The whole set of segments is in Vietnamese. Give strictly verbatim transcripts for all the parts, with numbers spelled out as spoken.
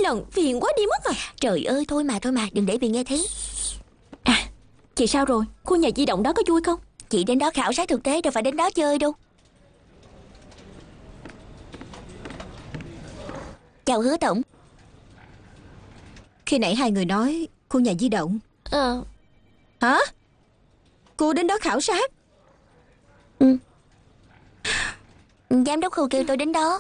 lần, phiền quá đi mất à. Trời ơi, thôi mà thôi mà, đừng để bị nghe thấy. À, chị sao rồi? Khu nhà di động đó có vui không? Chị đến đó khảo sát thực tế, đâu phải đến đó chơi đâu. Chào Hứa tổng. Khi nãy hai người nói khu nhà di động. Ờ. Hả? Cô đến đó khảo sát? Ừ. Giám đốc khu kêu tôi đến đó.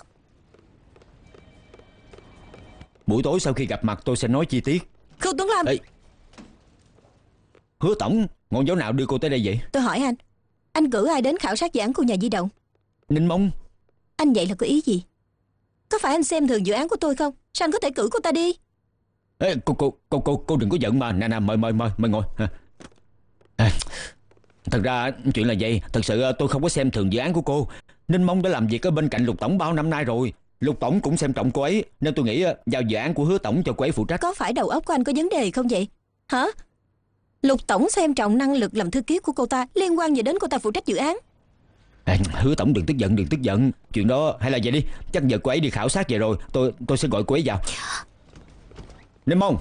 Buổi tối sau khi gặp mặt tôi sẽ nói chi tiết. Khâu Tuấn Lâm. Ê, Hứa tổng, ngọn gió nào đưa cô tới đây vậy? Tôi hỏi anh, anh cử ai đến khảo sát dự án khu nhà di động? Ninh Mông. Anh vậy là có ý gì? Có phải anh xem thường dự án của tôi không? Sao anh có thể cử cô ta đi? Ê, cô, cô, cô, cô, cô đừng có giận mà. Nè nè, mời, mời, mời, mời ngồi. À, thật ra chuyện là vậy. Thật sự tôi không có xem thường dự án của cô. Ninh Mông đã làm việc ở bên cạnh Lục tổng bao năm nay rồi. Lục tổng cũng xem trọng cô ấy, nên tôi nghĩ giao dự án của Hứa tổng cho cô ấy phụ trách. Có phải đầu óc của anh có vấn đề không vậy? Hả? Lục tổng xem trọng năng lực làm thư ký của cô ta, liên quan gì đến cô ta phụ trách dự án? À, Hứa tổng đừng tức giận, đừng tức giận. Chuyện đó hay là vậy đi, chắc giờ cô ấy đi khảo sát về rồi. Tôi tôi sẽ gọi cô ấy vào. Ninh Mông.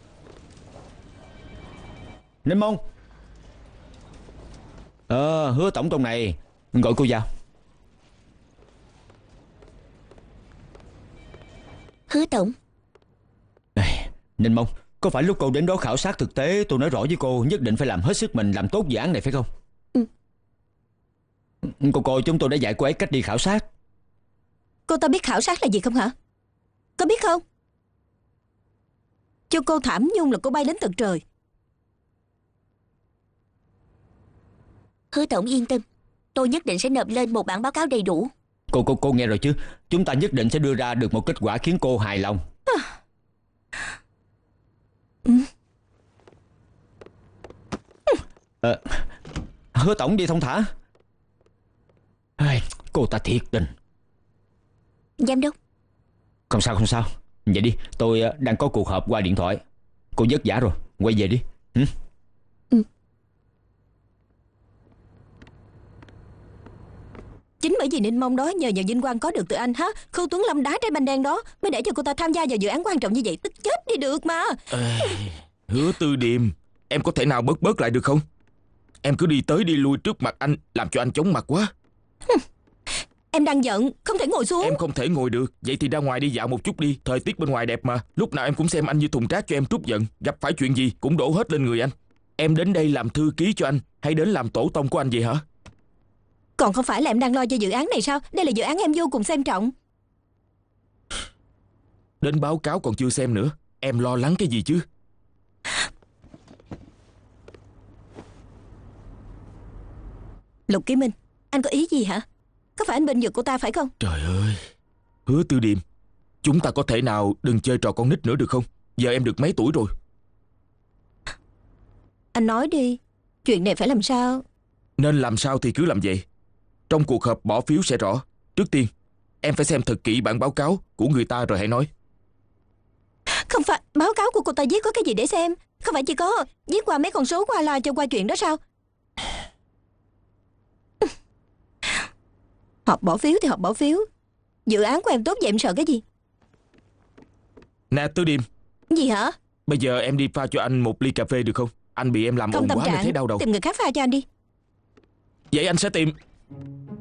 Ninh Mông. Ờ, Hứa tổng trong này, gọi cô vào. Hứa tổng. À, Ninh Mông, có phải lúc cô đến đó khảo sát thực tế tôi nói rõ với cô nhất định phải làm hết sức mình làm tốt dự án này phải không? Ừ. Cô coi chúng tôi đã dạy cô ấy cách đi khảo sát. Cô ta biết khảo sát là gì không hả? Có biết không? Cho cô thảm nhung là cô bay đến tận trời. Hứa tổng yên tâm, tôi nhất định sẽ nộp lên một bản báo cáo đầy đủ. Cô cô cô nghe rồi chứ? Chúng ta nhất định sẽ đưa ra được một kết quả khiến cô hài lòng. À. Ừ. À, Hứa tổng đi thông thả. Ai, cô ta thiệt tình. Giám đốc. Không sao không sao. Vậy đi, tôi đang có cuộc họp qua điện thoại. Cô vất vả rồi, quay về đi. Ừ? Ừ. Chính bởi vì Ninh Mông đó nhờ nhờ vinh quang có được từ anh hả? Khâu Tuấn Lâm đá trái banh đen đó mới để cho cô ta tham gia vào dự án quan trọng như vậy. Tức chết đi được mà. Ê, Hứa Tư Điềm, em có thể nào bớt bớt lại được không? Em cứ đi tới đi lui trước mặt anh, làm cho anh chóng mặt quá. Em đang giận, không thể ngồi xuống. Em không thể ngồi được. Vậy thì ra ngoài đi dạo một chút đi. Thời tiết bên ngoài đẹp mà. Lúc nào em cũng xem anh như thùng rác cho em trút giận. Gặp phải chuyện gì cũng đổ hết lên người anh. Em đến đây làm thư ký cho anh hay đến làm tổ tông của anh vậy hả? Còn không phải là em đang lo cho dự án này sao? Đây là dự án em vô cùng xem trọng. Đến báo cáo còn chưa xem nữa. Em lo lắng cái gì chứ? Lục Ký Minh, anh có ý gì hả? Có phải anh bên vực cô ta phải không? Trời ơi, Hứa Tư Điềm, chúng ta có thể nào đừng chơi trò con nít nữa được không? Giờ em được mấy tuổi rồi? Anh nói đi, chuyện này phải làm sao? Nên làm sao thì cứ làm vậy. Trong cuộc họp bỏ phiếu sẽ rõ. Trước tiên, em phải xem thật kỹ bản báo cáo của người ta rồi hãy nói. Không phải, báo cáo của cô ta viết có cái gì để xem? Không phải chỉ có viết qua mấy con số qua loa cho qua chuyện đó sao? Họp bỏ phiếu thì họp bỏ phiếu. Dự án của em tốt vậy em sợ cái gì? Nè Tư Điềm. Gì hả? Bây giờ em đi pha cho anh một ly cà phê được không? Anh bị em làm Không ồn tâm quá nên trạng, thấy đau đầu. tìm người khác pha cho anh đi. Vậy anh sẽ tìm.